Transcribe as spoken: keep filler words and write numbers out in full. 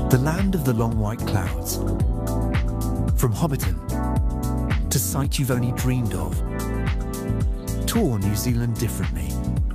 The land of the long white clouds. From Hobbiton to sight you've only dreamed of. Tour New Zealand differently.